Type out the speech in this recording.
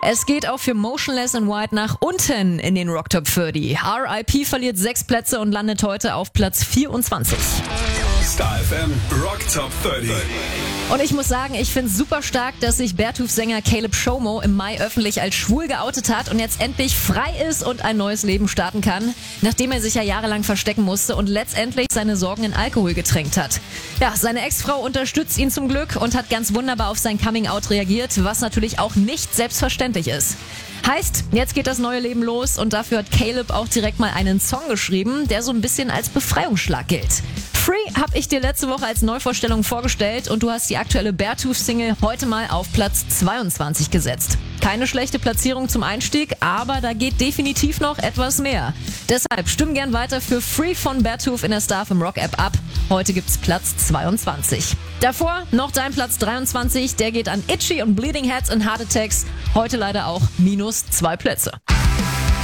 Es geht auch für Motionless in White nach unten in den Rock Top 30. R.I.P. verliert 6 Plätze und landet heute auf Platz 24. Star FM Rock Top 30. Und ich muss sagen, ich finde es super stark, dass sich Bertuf-Sänger Caleb Shomo im Mai öffentlich als schwul geoutet hat und jetzt endlich frei ist und ein neues Leben starten kann, nachdem er sich ja jahrelang verstecken musste und letztendlich seine Sorgen in Alkohol getränkt hat. Ja, seine Ex-Frau unterstützt ihn zum Glück und hat ganz wunderbar auf sein Coming-out reagiert, was natürlich auch nicht selbstverständlich ist. Heißt, jetzt geht das neue Leben los und dafür hat Caleb auch direkt mal einen Song geschrieben, der so ein bisschen als Befreiungsschlag gilt. Free habe ich dir letzte Woche als Neuvorstellung vorgestellt und du hast die aktuelle Bertuf-Single heute mal auf Platz 22 gesetzt. Keine schlechte Platzierung zum Einstieg, aber da geht definitiv noch etwas mehr. Deshalb stimm gern weiter für Free von Bertuf in der Star FM Rock App ab. Heute gibt's Platz 22. Davor noch dein Platz 23, der geht an Itchy und Bleeding Heads and Heart Attacks. Heute leider auch -2 Plätze.